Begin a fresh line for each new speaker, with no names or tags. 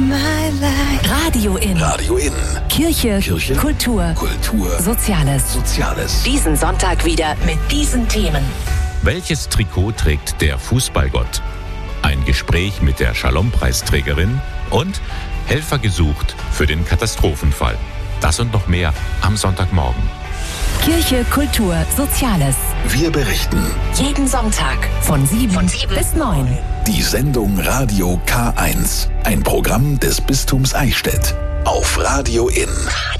my life.
Radio in.
Radio in.
Kirche, Kultur, Soziales. Diesen Sonntag wieder mit diesen Themen.
Welches Trikot trägt der Fußballgott? Ein Gespräch mit der Shalom-Preisträgerin und Helfer gesucht für den Katastrophenfall. Das und noch mehr am Sonntagmorgen.
Kirche, Kultur, Soziales.
Wir berichten.
Jeden Sonntag von 7 bis 9.
Die Sendung Radio K1. Ein Programm des Bistums Eichstätt. Auf Radio in.